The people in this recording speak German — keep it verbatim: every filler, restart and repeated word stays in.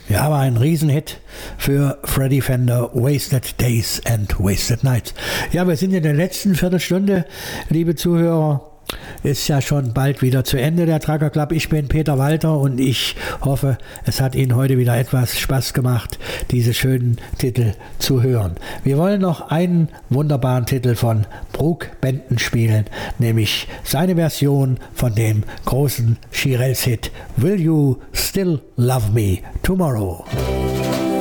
Ja, war ein Riesenhit für Freddie Fender, Wasted Days and Wasted Nights. Ja, wir sind in der letzten Viertelstunde, liebe Zuhörer. Ist ja schon bald wieder zu Ende der Trucker Club. Ich bin Peter Walter und ich hoffe, es hat Ihnen heute wieder etwas Spaß gemacht, diese schönen Titel zu hören. Wir wollen noch einen wunderbaren Titel von Brooke Benton spielen, nämlich seine Version von dem großen Shirelles Hit Will You Still Love Me Tomorrow?